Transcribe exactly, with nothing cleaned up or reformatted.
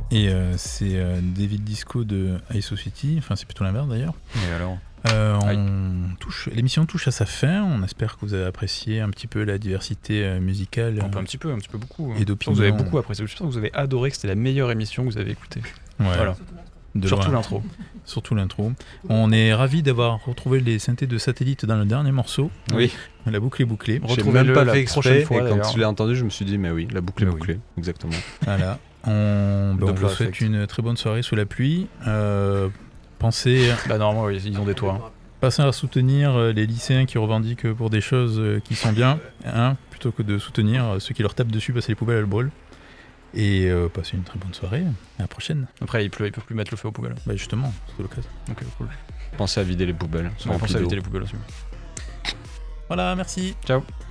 Et euh, c'est euh, David Disco de High Society, enfin c'est plutôt l'inverse d'ailleurs. Et alors euh, on touche, L'émission touche à sa fin, on espère que vous avez apprécié un petit peu la diversité euh, musicale. Un peu, un petit peu, un petit peu beaucoup. Et d'opinions. Vous avez beaucoup apprécié, j'espère que vous avez adoré, que c'était la meilleure émission que vous avez écoutée. Ouais. Voilà. De Surtout loin. l'intro. Surtout l'intro. On est ravis d'avoir retrouvé les synthés de Satellite dans le dernier morceau. Oui. La boucle est bouclée. J'ai Retrouvez-le même pas la fait prochaine exprès, fois, et quand d'ailleurs. je l'ai entendu, je me suis dit, mais oui, la boucle est Mais oui. bouclée, exactement. Voilà. On, ben, on Doppler vous souhaite effect. une très bonne soirée sous la pluie. Euh, pensez, Bah normalement, oui, ils ont des toits. Hein. passez à soutenir euh, les lycéens qui revendiquent pour des choses euh, qui sont bien, hein, plutôt que de soutenir euh, ceux qui leur tapent dessus parce que les poubelles elles brûlent. Et euh, passez une très bonne soirée. À la prochaine. Après, ils pleut, ils peuvent plus mettre le feu aux poubelles. Bah justement, c'est l'occasion. Ok, cool. Pensez à vider les poubelles. On va penser à éviter les poubelles aussi. Voilà, merci. Ciao.